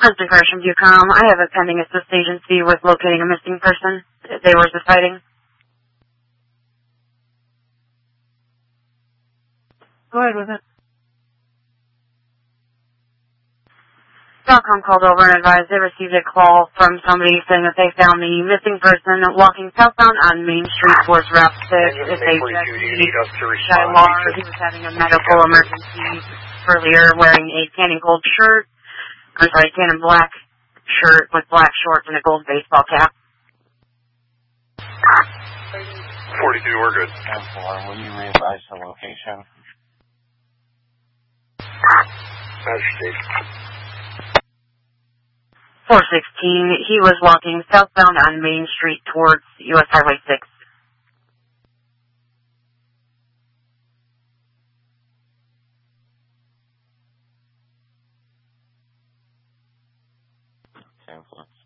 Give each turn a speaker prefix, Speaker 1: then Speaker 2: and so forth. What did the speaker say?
Speaker 1: Hunter Crush from Bucom. I have a pending assist agency with locating a missing person. They were the sighting.
Speaker 2: Go ahead with it.
Speaker 1: Falcom called over and advised they received a call from somebody saying that they found the missing person walking southbound on Main Street towards Route 6. It's a Jesse Shilar. He was having a medical emergency earlier wearing a tan and gold shirt. I'm sorry, tan and black shirt with black shorts and a gold baseball cap.
Speaker 3: 42, we're good.
Speaker 2: Will you re-advise the location?
Speaker 3: That's Steve.
Speaker 1: 416, he was walking southbound on Main Street towards U.S. Highway 6.
Speaker 2: Influence.